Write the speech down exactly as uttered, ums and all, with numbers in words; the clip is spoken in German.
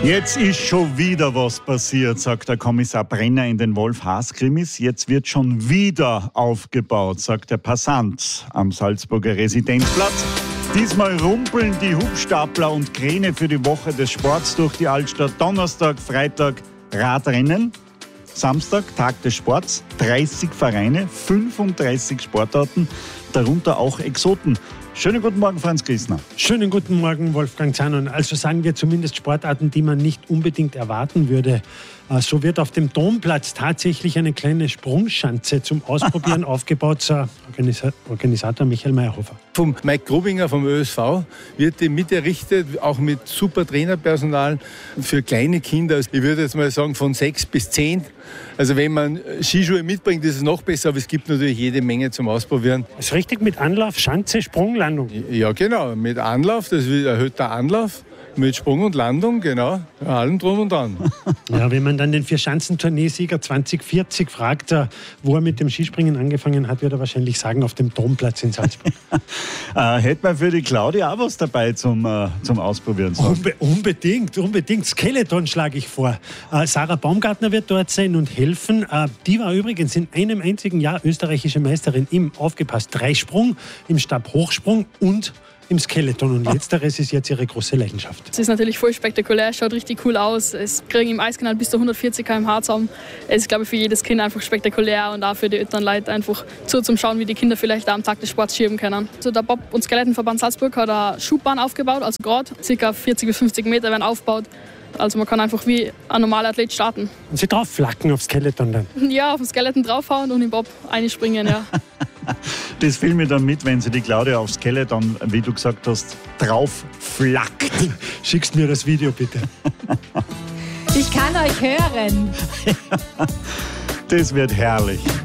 Jetzt ist schon wieder was passiert, sagt der Kommissar Brenner in den Wolf-Haas-Krimis. Jetzt wird schon wieder aufgebaut, sagt der Passant am Salzburger Residenzplatz. Diesmal rumpeln die Hubstapler und Kräne für die Woche des Sports durch die Altstadt. Donnerstag, Freitag Radrennen. Samstag, Tag des Sports, dreißig Vereine, fünfunddreißig Sportarten, darunter auch Exoten. Schönen guten Morgen, Franz Grissner. Schönen guten Morgen, Wolfgang Zanon. Also sagen wir zumindest Sportarten, die man nicht unbedingt erwarten würde. So wird auf dem Domplatz tatsächlich eine kleine Sprungschanze zum Ausprobieren aufgebaut, so Organisa- Organisator Michael Meyerhofer. Vom Mike Grubinger vom Ö S V wird die mit errichtet, auch mit super Trainerpersonal für kleine Kinder. Ich würde jetzt mal sagen von sechs bis zehn. Also wenn man Skischuhe mitbringt, ist es noch besser, aber es gibt natürlich jede Menge zum Ausprobieren. Das ist richtig mit Anlauf, Schanze, Sprung, Landung. Ja genau, mit Anlauf, das erhöht der Anlauf. Mit Sprung und Landung, genau, allem drum und dran. Ja, wenn man dann den Vierschanzentourneesieger zwanzig vierzig fragt, wo er mit dem Skispringen angefangen hat, wird er wahrscheinlich sagen, auf dem Domplatz in Salzburg. äh, hätte man für die Claudia auch was dabei zum, äh, zum Ausprobieren? Unbe- unbedingt, unbedingt. Skeleton schlage ich vor. Äh, Sarah Baumgartner wird dort sein und helfen. Äh, die war übrigens in einem einzigen Jahr österreichische Meisterin im, aufgepasst, Dreisprung, im Stabhochsprung und im Skeleton. Und letzteres ist jetzt ihre große Leidenschaft. Es ist natürlich voll spektakulär, schaut richtig cool aus. Es kriegen im Eiskanal bis zu hundertvierzig Kilometer pro Stunde zusammen. Es ist, glaube ich, für jedes Kind einfach spektakulär und auch für die Elternleute einfach zu zum Schauen, wie die Kinder vielleicht auch am Tag des Sports schieben können. Also der Bob- und Skeletonverband Salzburg hat eine Schubbahn aufgebaut, also gerade ca. vierzig bis fünfzig Meter werden aufgebaut. Also man kann einfach wie ein normaler Athlet starten. Und sie drauf flacken aufs Skeleton dann? Ja, auf den Skeleton draufhauen und im Bob einspringen, ja. Das filme ich dann mit, wenn sie die Claudia aufs Skeleton, wie du gesagt hast, drauf flackt. Schickst mir das Video bitte. Ich kann euch hören. Das wird herrlich.